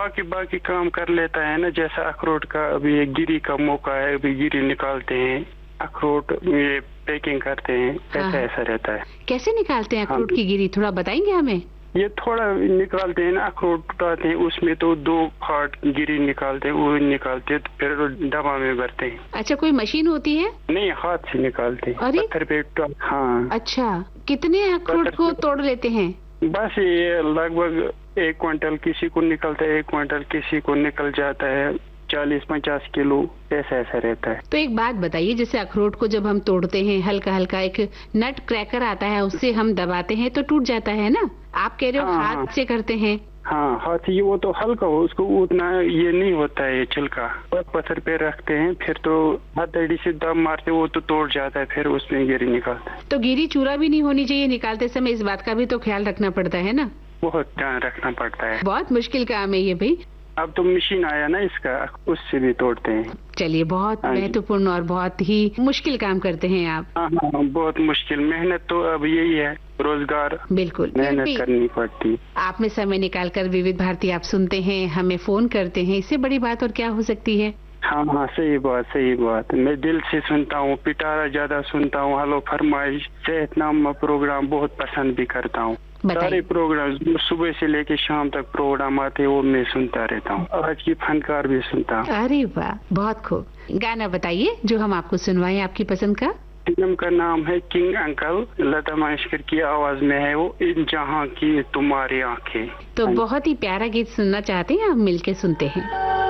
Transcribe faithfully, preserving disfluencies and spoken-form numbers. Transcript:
बाकी बाकी काम कर लेता है ना, जैसा अखरोट का अभी ये गिरी का मौका है, अभी गिरी निकालते हैं, अखरोट ये पैकिंग करते हैं, हाँ। ऐसा ऐसा रहता है। कैसे निकालते हैं अखरोट हाँ। की गिरी, थोड़ा बताएंगे हमें? ये थोड़ा निकालते हैं ना, अखरोट उठाते हैं, उसमें तो दो फाट गिरी निकालते हैं, वो निकालते हैं तो फिर डब्बा में भरते हैं। अच्छा, कोई मशीन होती है? नहीं, हाथ से निकालते हैं। अरे? पत्थर पे तो, हाँ। अच्छा, कितने अखरोट पत्थर को पे- तोड़ लेते हैं? बस ये लगभग एक क्विंटल किसी को निकलता है, एक क्विंटल किसी को निकल जाता है, चालीस पचास किलो, ऐसा ऐसा रहता है। तो एक बात बताइए, जैसे अखरोट को जब हम तोड़ते हैं हल्का हल्का एक नट क्रैकर आता है, उससे हम दबाते हैं तो टूट जाता है ना? आप कह रहे हो हाँ, हाथ हाँ। से करते हैं? हाँ, हाथ ये वो तो हल्का हो, उसको उतना ये नहीं होता है, ये छिलका पत्थर पे रखते हैं, फिर तो हथेली से दम मारते वो तो तोड़ जाता है, फिर उसमें गिरी निकालते हैं। तो गिरी चूरा भी नहीं होनी चाहिए निकालते समय, इस बात का भी तो ख्याल रखना पड़ता है ना? बहुत ध्यान रखना पड़ता है। बहुत मुश्किल काम है ये भाई। अब तो मशीन आया ना इसका, उससे भी तोड़ते हैं। चलिए, बहुत हाँ जी। महत्वपूर्ण और बहुत ही मुश्किल काम करते हैं आप। हाँ हाँ, बहुत मुश्किल मेहनत तो अब यही है, रोजगार बिल्कुल, फिर मेहनत भी करनी पड़ती। आप में समय निकालकर विविध भारती आप सुनते हैं, हमें फोन करते हैं, इससे बड़ी बात और क्या हो सकती है? हाँ हाँ, सही बात सही बात। मैं दिल से सुनता हूँ, पिटारा ज्यादा सुनता हूँ, हेलो फरमाइश, सेहतनामा प्रोग्राम बहुत पसंद भी करता हूँ। सारे बताइए। प्रोग्राम सुबह से लेके शाम तक प्रोग्राम आते हैं, वो मैं सुनता रहता हूँ। आज की फनकार भी सुनता हूँ। अरे वाह, बहुत खूब। गाना बताइए जो हम आपको सुनवाएं आपकी पसंद का। फिल्म का नाम है किंग अंकल, लता मंगेशकर की आवाज में है वो, इन जहाँ की तुम्हारी आंखें। तो बहुत ही प्यारा गीत सुनना चाहते हैं, हम मिलके सुनते हैं।